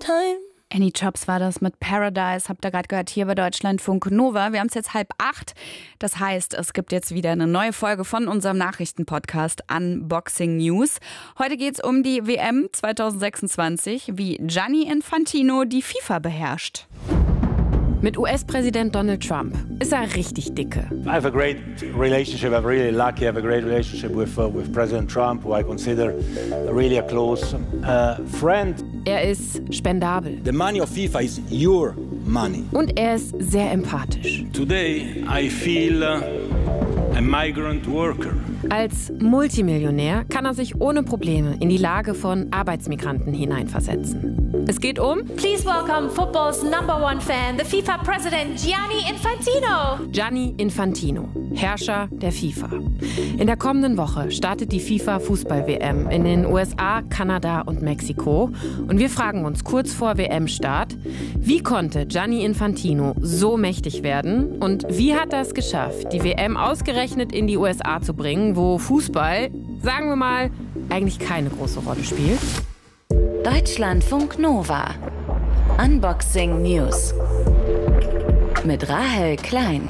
time. Annie Jobs war das mit Paradise, habt ihr gerade gehört, hier bei Deutschlandfunk Nova. Wir haben es jetzt 7:30. Das heißt, es gibt jetzt wieder eine neue Folge von unserem Nachrichtenpodcast Unboxing News. Heute geht es um die WM 2026, wie Gianni Infantino die FIFA beherrscht. Mit US-Präsident Donald Trump ist er richtig dicke. I have a great relationship. I'm really lucky. I have a great relationship with President Trump, who I consider really a close friend. Er ist spendabel. The money of FIFA is your money. Und er ist sehr empathisch. Today I feel a migrant worker. Als Multimillionär kann er sich ohne Probleme in die Lage von Arbeitsmigranten hineinversetzen. Es geht um Please welcome football's #1 fan, the FIFA president Gianni Infantino. Gianni Infantino, Herrscher der FIFA. In der kommenden Woche startet die FIFA-Fußball-WM in den USA, Kanada und Mexiko. Und wir fragen uns kurz vor WM-Start, wie konnte Gianni Infantino so mächtig werden? Und wie hat er es geschafft, die WM ausgerechnet in die USA zu bringen, wo Fußball, sagen wir mal, eigentlich keine große Rolle spielt? Deutschlandfunk Nova. Unboxing News. Mit Rahel Klein.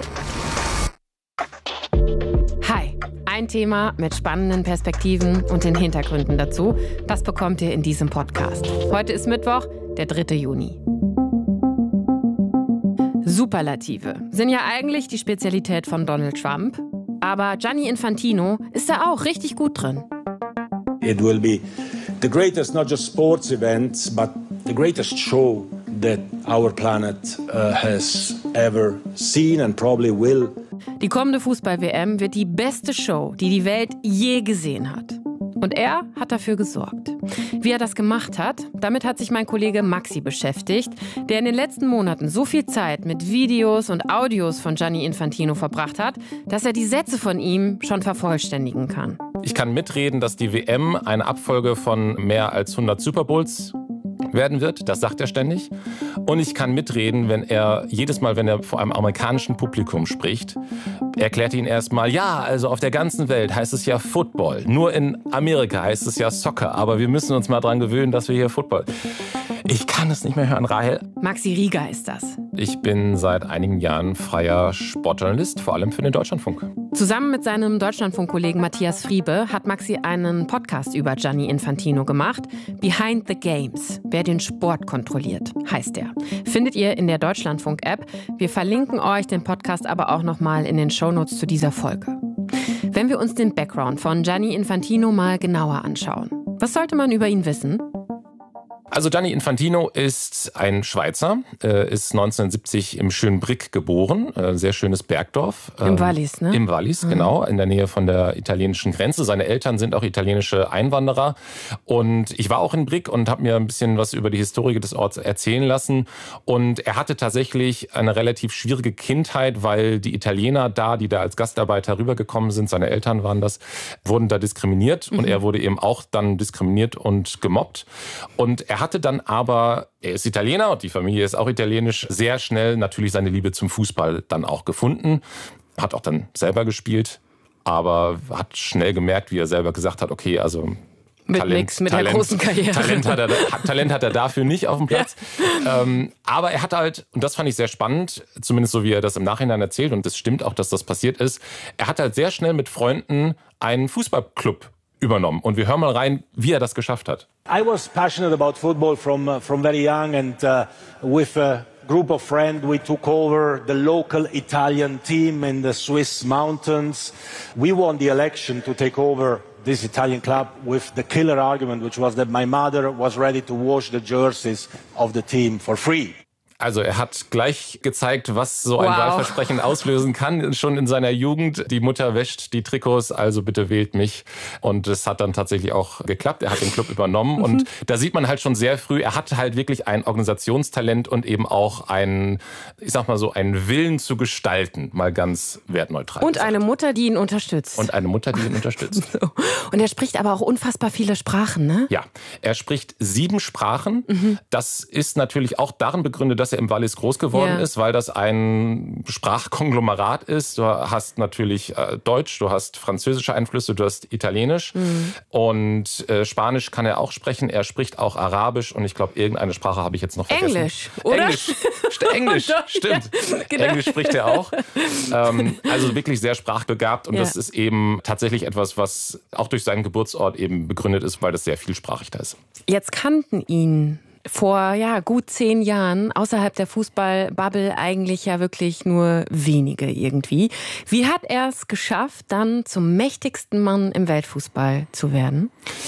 Hi, ein Thema mit spannenden Perspektiven und den Hintergründen dazu, das bekommt ihr in diesem Podcast. Heute ist Mittwoch, der 3. Juni. Superlative sind ja eigentlich die Spezialität von Donald Trump, aber Gianni Infantino ist da auch richtig gut drin. It will be the greatest, not just sports event, but the greatest show that our planet has ever seen and probably will. Die kommende Fußball-WM wird die beste Show, die die Welt je gesehen hat. Und er hat dafür gesorgt. Wie er das gemacht hat, damit hat sich mein Kollege Maxi beschäftigt, der in den letzten Monaten so viel Zeit mit Videos und Audios von Gianni Infantino verbracht hat, dass er die Sätze von ihm schon vervollständigen kann. Ich kann mitreden, dass die WM eine Abfolge von mehr als 100 Super Bowls werden wird, das sagt er ständig. Und ich kann mitreden, wenn er jedes Mal, wenn er vor einem amerikanischen Publikum spricht, erklärt ihn erstmal, ja, also auf der ganzen Welt heißt es ja Football. Nur in Amerika heißt es ja Soccer. Aber wir müssen uns mal dran gewöhnen, dass wir hier Football. Ich kann es nicht mehr hören, Rahel. Maxi Rieger ist das. Ich bin seit einigen Jahren freier Sportjournalist, vor allem für den Deutschlandfunk. Zusammen mit seinem Deutschlandfunk-Kollegen Matthias Friebe hat Maxi einen Podcast über Gianni Infantino gemacht. Behind the Games. Wer den Sport kontrolliert, heißt er. Findet ihr in der Deutschlandfunk-App. Wir verlinken euch den Podcast aber auch nochmal in den Shownotes zu dieser Folge. Wenn wir uns den Background von Gianni Infantino mal genauer anschauen. Was sollte man über ihn wissen? Also Gianni Infantino ist ein Schweizer, ist 1970 im Schönbrigg geboren, sehr schönes Bergdorf. Im Wallis, ne? Im Wallis, genau, in der Nähe von der italienischen Grenze. Seine Eltern sind auch italienische Einwanderer. Und ich war auch in Brigg und habe mir ein bisschen was über die Historie des Orts erzählen lassen. Und er hatte tatsächlich eine relativ schwierige Kindheit, weil die Italiener da, die da als Gastarbeiter rübergekommen sind, seine Eltern waren das, wurden da diskriminiert. Und er wurde eben auch dann diskriminiert und gemobbt. Und er hatte dann aber, er ist Italiener und die Familie ist auch italienisch, sehr schnell natürlich seine Liebe zum Fußball dann auch gefunden. Hat auch dann selber gespielt, aber hat schnell gemerkt, wie er selber gesagt hat, okay, also mit der großen Karriere. Talent hat er dafür nicht auf dem Platz. Ja. Aber er hat halt, und das fand ich sehr spannend, zumindest so wie er das im Nachhinein erzählt, und es stimmt auch, dass das passiert ist, er hat halt sehr schnell mit Freunden einen Fußballclub übernommen. Und wir hören mal rein, wie er das geschafft hat. I was passionate about football from very young, and with a group of friends we took over the local Italian team in the Swiss mountains. We won the election to take over this Italian club with the killer argument, which was that my mother was ready to wash the jerseys of the team for free. Also er hat gleich gezeigt, was so ein Wahlversprechen auslösen kann, schon in seiner Jugend. Die Mutter wäscht die Trikots, also bitte wählt mich. Und das hat dann tatsächlich auch geklappt. Er hat den Club übernommen und da sieht man halt schon sehr früh, er hat halt wirklich ein Organisationstalent und eben auch einen, ich sag mal so, einen Willen zu gestalten, mal ganz wertneutral. Und eine Mutter, die ihn unterstützt. Und eine Mutter, die ihn unterstützt. So. Und er spricht aber auch unfassbar viele Sprachen, ne? Ja, er spricht 7 Sprachen. Das ist natürlich auch darin begründet, dass dass er im Wallis groß geworden ist, weil das ein Sprachkonglomerat ist. Du hast natürlich Deutsch, du hast französische Einflüsse, du hast Italienisch und Spanisch kann er auch sprechen. Er spricht auch Arabisch und ich glaube, irgendeine Sprache habe ich jetzt noch vergessen. Englisch, oder? Englisch, stimmt. Genau. Englisch spricht er auch. Also wirklich sehr sprachbegabt und das ist eben tatsächlich etwas, was auch durch seinen Geburtsort eben begründet ist, weil das sehr vielsprachig da ist. Jetzt kannten ihn vor gut 10 Jahren außerhalb der Fußballbubble eigentlich ja wirklich nur wenige irgendwie. Wie hat er es geschafft, dann zum mächtigsten Mann im Weltfußball zu werden?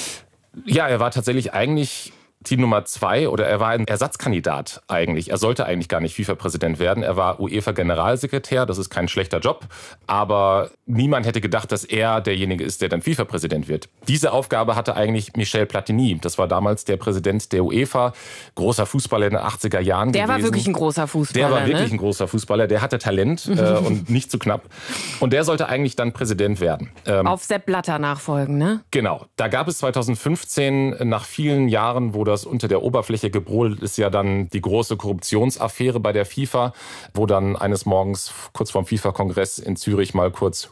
Ja, er war tatsächlich eigentlich die Nummer 2 oder er war ein Ersatzkandidat eigentlich. Er sollte eigentlich gar nicht FIFA-Präsident werden. Er war UEFA-Generalsekretär, das ist kein schlechter Job, aber niemand hätte gedacht, dass er derjenige ist, der dann FIFA-Präsident wird. Diese Aufgabe hatte eigentlich Michel Platini. Das war damals der Präsident der UEFA, großer Fußballer in den 80er Jahren gewesen. Der war wirklich ein großer Fußballer. Der war wirklich ein großer Fußballer, der hatte Talent und nicht zu knapp. Und der sollte eigentlich dann Präsident werden. Auf Sepp Blatter nachfolgen, ne? Genau. Da gab es 2015 nach vielen Jahren, wo das unter der Oberfläche gebrodelt ist, ja dann die große Korruptionsaffäre bei der FIFA, wo dann eines Morgens kurz vorm FIFA-Kongress in Zürich mal kurz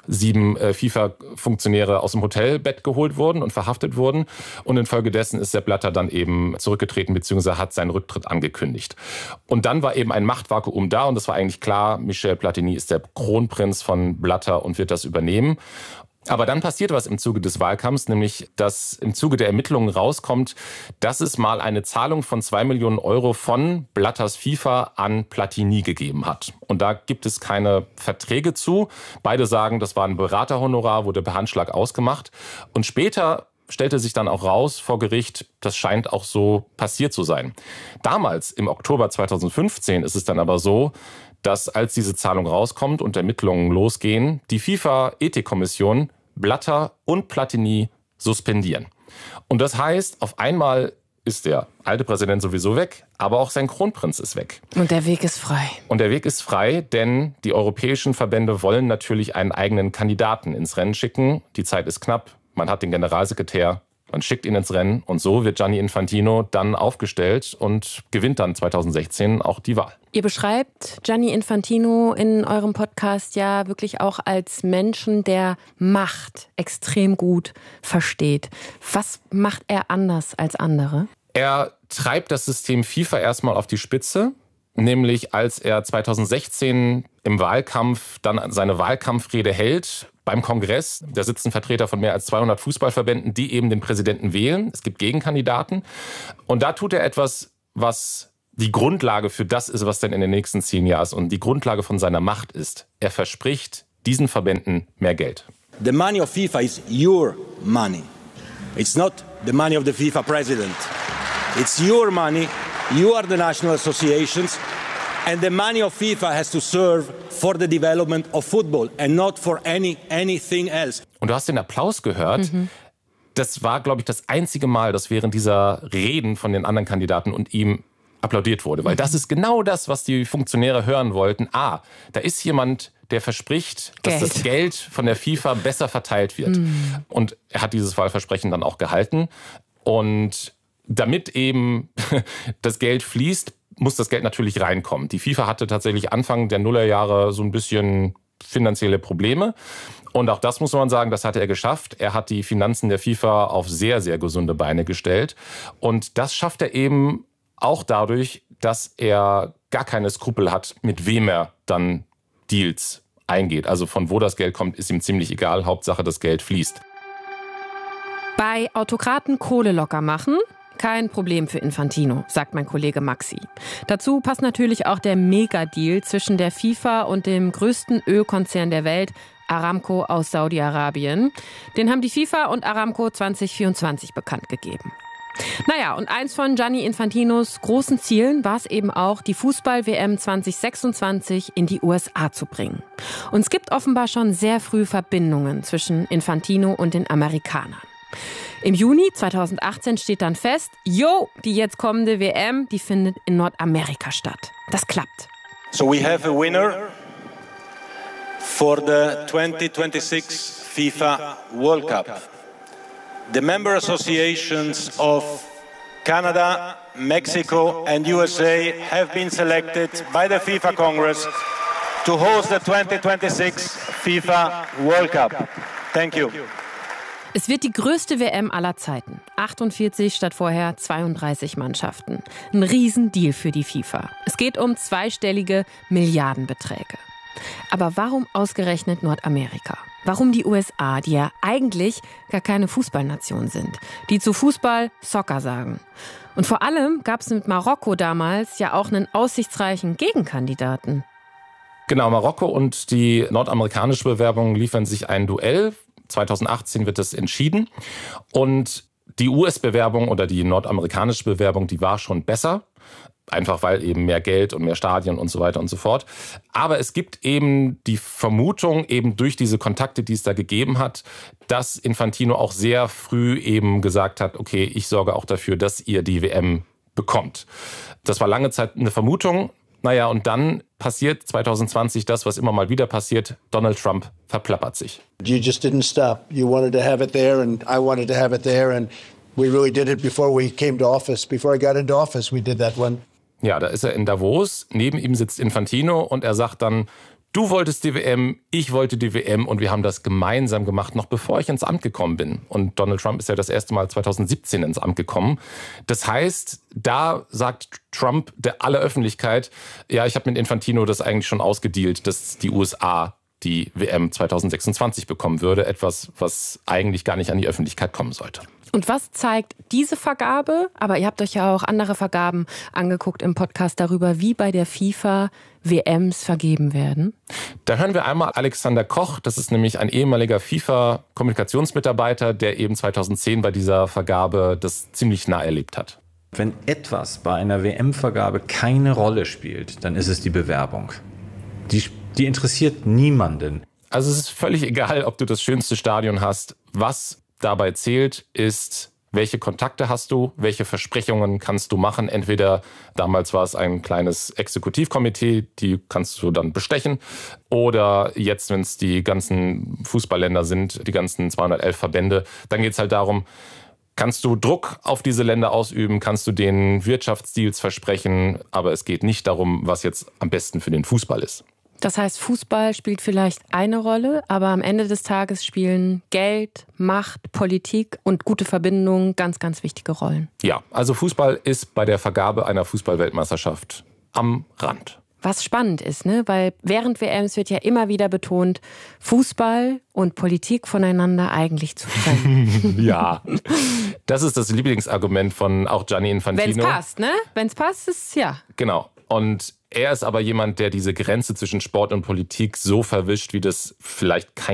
7 FIFA-Funktionäre aus dem Hotelbett geholt wurden und verhaftet wurden. Und infolgedessen ist Sepp Blatter dann eben zurückgetreten bzw. hat seinen Rücktritt angekündigt. Und dann war eben ein Machtvakuum da und es war eigentlich klar, Michel Platini ist der Kronprinz von Blatter und wird das übernehmen. Aber dann passiert was im Zuge des Wahlkampfs, nämlich dass im Zuge der Ermittlungen rauskommt, dass es mal eine Zahlung von 2 Millionen Euro von Blatters FIFA an Platini gegeben hat. Und da gibt es keine Verträge zu. Beide sagen, das war ein Beraterhonorar, wurde per Handschlag ausgemacht. Und später stellte sich dann auch raus vor Gericht, das scheint auch so passiert zu sein. Damals, im Oktober 2015, ist es dann aber so, dass als diese Zahlung rauskommt und Ermittlungen losgehen, die FIFA-Ethikkommission Blatter und Platini suspendieren. Und das heißt, auf einmal ist der alte Präsident sowieso weg, aber auch sein Kronprinz ist weg. Und der Weg ist frei. Und der Weg ist frei, denn die europäischen Verbände wollen natürlich einen eigenen Kandidaten ins Rennen schicken. Die Zeit ist knapp, man hat den Generalsekretär, man schickt ihn ins Rennen und so wird Gianni Infantino dann aufgestellt und gewinnt dann 2016 auch die Wahl. Ihr beschreibt Gianni Infantino in eurem Podcast ja wirklich auch als Menschen, der Macht extrem gut versteht. Was macht er anders als andere? Er treibt das System FIFA erstmal auf die Spitze, nämlich als er 2016 im Wahlkampf dann seine Wahlkampfrede hält. Beim Kongress, da sitzen Vertreter von mehr als 200 Fußballverbänden, die eben den Präsidenten wählen. Es gibt Gegenkandidaten. Und da tut er etwas, was die Grundlage für das ist, was dann in den nächsten 10 Jahren ist und die Grundlage von seiner Macht ist. Er verspricht diesen Verbänden mehr Geld. The money of FIFA is your money. It's not the money of the FIFA president. It's your money. You are the national associations. And the money of FIFA has to serve for the development of football and not for anything else. Und du hast den Applaus gehört. Das war, glaube ich, das einzige Mal, dass während dieser Reden von den anderen Kandidaten und ihm applaudiert wurde. Weil das ist genau das, was die Funktionäre hören wollten. Da ist jemand, der verspricht, dass das Geld von der FIFA besser verteilt wird. Und er hat dieses Wahlversprechen dann auch gehalten. Und damit eben das Geld fließt, muss das Geld natürlich reinkommen. Die FIFA hatte tatsächlich Anfang der Nullerjahre so ein bisschen finanzielle Probleme. Und auch das muss man sagen, das hatte er geschafft. Er hat die Finanzen der FIFA auf sehr, sehr gesunde Beine gestellt. Und das schafft er eben auch dadurch, dass er gar keine Skrupel hat, mit wem er dann Deals eingeht. Also von wo das Geld kommt, ist ihm ziemlich egal. Hauptsache, das Geld fließt. Bei Autokraten Kohle locker machen? Kein Problem für Infantino, sagt mein Kollege Maxi. Dazu passt natürlich auch der Mega-Deal zwischen der FIFA und dem größten Ölkonzern der Welt, Aramco aus Saudi-Arabien. Den haben die FIFA und Aramco 2024 bekannt gegeben. Naja, und eins von Gianni Infantinos großen Zielen war es eben auch, die Fußball-WM 2026 in die USA zu bringen. Und es gibt offenbar schon sehr früh Verbindungen zwischen Infantino und den Amerikanern. Im Juni 2018 steht dann fest, die jetzt kommende WM, die findet in Nordamerika statt. Das klappt. So we have a winner for the 2026 FIFA World Cup. The member associations of Canada, Mexico and USA have been selected by the FIFA Congress to host the 2026 FIFA World Cup. Thank you. Es wird die größte WM aller Zeiten. 48 statt vorher 32 Mannschaften. Ein Riesendeal für die FIFA. Es geht um zweistellige Milliardenbeträge. Aber warum ausgerechnet Nordamerika? Warum die USA, die ja eigentlich gar keine Fußballnation sind, die zu Fußball Soccer sagen? Und vor allem gab es mit Marokko damals ja auch einen aussichtsreichen Gegenkandidaten. Genau, Marokko und die nordamerikanische Bewerbung liefern sich ein Duell. 2018 wird es entschieden. Und die US-Bewerbung oder die nordamerikanische Bewerbung, die war schon besser. Einfach weil eben mehr Geld und mehr Stadien und so weiter und so fort. Aber es gibt eben die Vermutung, eben durch diese Kontakte, die es da gegeben hat, dass Infantino auch sehr früh eben gesagt hat, okay, ich sorge auch dafür, dass ihr die WM bekommt. Das war lange Zeit eine Vermutung. Naja, und dann passiert 2020 das, was immer mal wieder passiert. Donald Trump verplappert sich. You just didn't stop. You wanted to have it there and I wanted to have it there and we really did it before we came to office. Before I got into office, we did that one. Ja, da ist er in Davos. Neben ihm sitzt Infantino und er sagt dann, du wolltest die WM, ich wollte die WM und wir haben das gemeinsam gemacht, noch bevor ich ins Amt gekommen bin. Und Donald Trump ist ja das erste Mal 2017 ins Amt gekommen. Das heißt, da sagt Trump der aller Öffentlichkeit, ja, ich habe mit Infantino das eigentlich schon ausgedealt, dass die USA die WM 2026 bekommen würde. Etwas, was eigentlich gar nicht an die Öffentlichkeit kommen sollte. Und was zeigt diese Vergabe? Aber ihr habt euch ja auch andere Vergaben angeguckt im Podcast darüber, wie bei der FIFA WMs vergeben werden. Da hören wir einmal Alexander Koch. Das ist nämlich ein ehemaliger FIFA-Kommunikationsmitarbeiter, der eben 2010 bei dieser Vergabe das ziemlich nah erlebt hat. Wenn etwas bei einer WM-Vergabe keine Rolle spielt, dann ist es die Bewerbung. Die interessiert niemanden. Also es ist völlig egal, ob du das schönste Stadion hast. Was dabei zählt, ist, welche Kontakte hast du, welche Versprechungen kannst du machen. Entweder, damals war es ein kleines Exekutivkomitee, die kannst du dann bestechen. Oder jetzt, wenn es die ganzen Fußballländer sind, die ganzen 211 Verbände, dann geht es halt darum, kannst du Druck auf diese Länder ausüben, kannst du denen Wirtschaftsdeals versprechen. Aber es geht nicht darum, was jetzt am besten für den Fußball ist. Das heißt, Fußball spielt vielleicht eine Rolle, aber am Ende des Tages spielen Geld, Macht, Politik und gute Verbindungen ganz, ganz wichtige Rollen. Ja, also Fußball ist bei der Vergabe einer Fußballweltmeisterschaft am Rand. Was spannend ist, ne? Weil während WMs wird ja immer wieder betont, Fußball und Politik voneinander eigentlich zu trennen. Ja, das ist das Lieblingsargument von auch Gianni Infantino. Wenn es passt, ne? Wenn es passt, ist ja. Genau. Und er ist aber jemand, der diese Grenze zwischen Sport und Politik so verwischt, wie das vielleicht kein